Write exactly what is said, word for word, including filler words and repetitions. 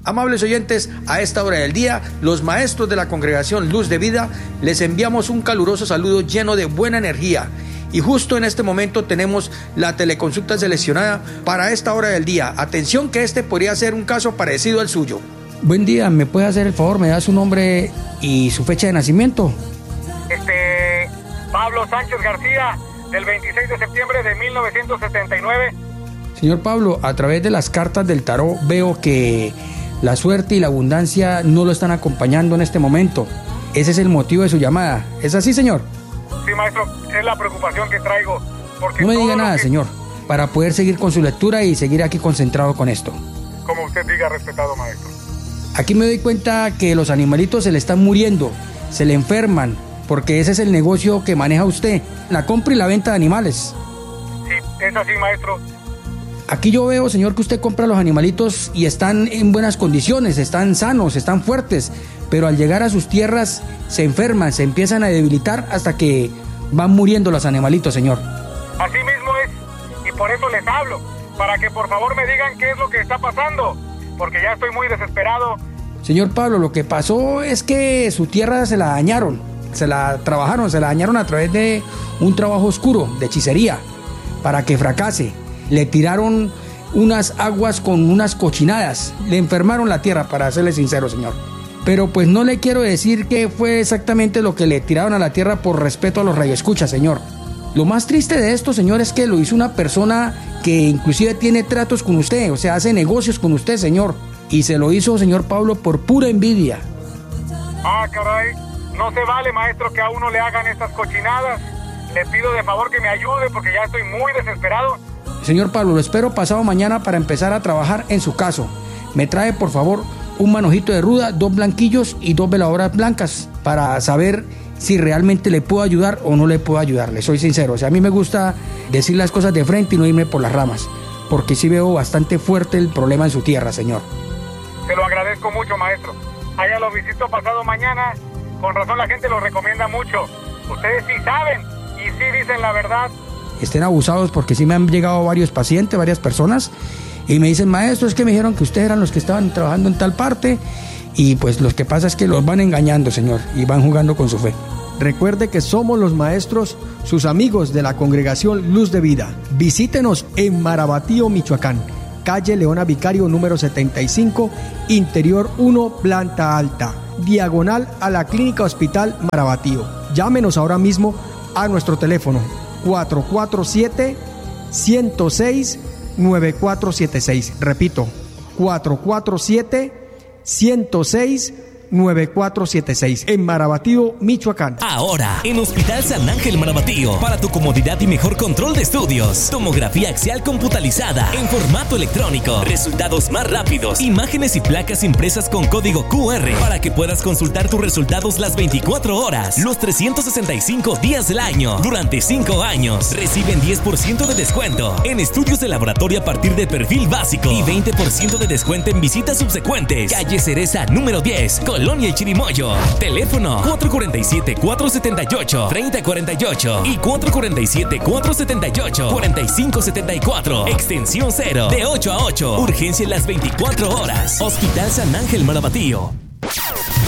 Amables oyentes, a esta hora del día, los maestros de la Congregación Luz de Vida les enviamos un caluroso saludo lleno de buena energía. Y justo en este momento tenemos la teleconsulta seleccionada para esta hora del día. Atención, que este podría ser un caso parecido al suyo. Buen día, ¿me puede hacer el favor? ¿Me da su nombre y su fecha de nacimiento? Este, Pablo Sánchez García, del veintiséis de septiembre de mil novecientos setenta y nueve. Señor Pablo, a través de las cartas del tarot veo que la suerte y la abundancia no lo están acompañando en este momento. Ese es el motivo de su llamada. ¿Es así, señor? Sí, maestro, es la preocupación que traigo. Porque no me diga nada, que... señor, para poder seguir con su lectura y seguir aquí concentrado con esto. Como usted diga, respetado maestro. Aquí me doy cuenta que los animalitos se le están muriendo, se le enferman, porque ese es el negocio que maneja usted, la compra y la venta de animales. Sí, es así, maestro. Aquí yo veo, señor, que usted compra los animalitos y están en buenas condiciones, están sanos, están fuertes, pero al llegar a sus tierras se enferman, se empiezan a debilitar hasta que van muriendo los animalitos, señor. Así mismo es, y por eso les hablo, para que por favor me digan qué es lo que está pasando, porque ya estoy muy desesperado. Señor Pablo, lo que pasó es que su tierra se la dañaron, se la trabajaron, se la dañaron a través de un trabajo oscuro, de hechicería, para que fracase. Le tiraron unas aguas con unas cochinadas, le enfermaron la tierra, para serle sincero, señor. Pero pues no le quiero decir que fue exactamente lo que le tiraron a la tierra por respeto a los radioescuchas, señor. Lo más triste de esto, señor, es que lo hizo una persona que inclusive tiene tratos con usted, o sea, hace negocios con usted, señor. Y se lo hizo, señor Pablo, por pura envidia. Ah, caray, no se vale, maestro, que a uno le hagan estas cochinadas. Le pido de favor que me ayude porque ya estoy muy desesperado. Señor Pablo, lo espero pasado mañana para empezar a trabajar en su caso. Me trae, por favor, un manojito de ruda, dos blanquillos y dos veladoras blancas para saber si realmente le puedo ayudar o no le puedo ayudar. Le soy sincero, o sea, a mí me gusta decir las cosas de frente y no irme por las ramas, porque sí veo bastante fuerte el problema en su tierra, señor. Se lo agradezco mucho, maestro. Allá lo visito pasado mañana. Con razón la gente lo recomienda mucho. Ustedes sí saben y sí dicen la verdad. Estén abusados, porque sí me han llegado varios pacientes, varias personas, y me dicen, maestro, es que me dijeron que ustedes eran los que estaban trabajando en tal parte, y pues lo que pasa es que los van engañando, señor, y van jugando con su fe. Recuerde que somos los maestros, sus amigos de la Congregación Luz de Vida. Visítenos en Marabatío, Michoacán, calle Leona Vicario número setenta y cinco, interior uno, planta alta, diagonal a la Clínica Hospital Marabatío. Llámenos ahora mismo a nuestro teléfono cuatro cuatro siete, uno cero seis, nueve cuatro siete seis. Repito, cuatro cuatro siete, uno cero seis, nueve cuatro siete seis, en Marabatío, Michoacán. Ahora, en Hospital San Ángel Marabatío, para tu comodidad y mejor control de estudios. Tomografía axial computalizada en formato electrónico. Resultados más rápidos. Imágenes y placas impresas con código Q R para que puedas consultar tus resultados las veinticuatro horas, los trescientos sesenta y cinco días del año. Durante cinco años, reciben diez por ciento de descuento en estudios de laboratorio a partir de perfil básico y veinte por ciento de descuento en visitas subsecuentes. Calle Cereza número diez, Colonia y Chirimoyo. Teléfono cuatro cuatro siete, cuatro siete ocho, tres cero cuatro ocho y cuatro cuatro siete, cuatro siete ocho, cuatro cinco siete cuatro. Extensión cero, de ocho a ocho. Urgencia en las veinticuatro horas. Hospital San Ángel Marabatío.